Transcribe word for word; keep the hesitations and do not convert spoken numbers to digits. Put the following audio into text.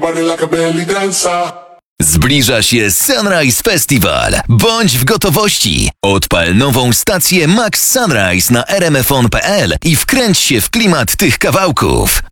Body like a belly dancer. Zbliża się Sunrise Festival. Bądź w gotowości. Odpal nową stację Max Sunrise na r m f on kropka p l i wkręć się w klimat tych kawałków.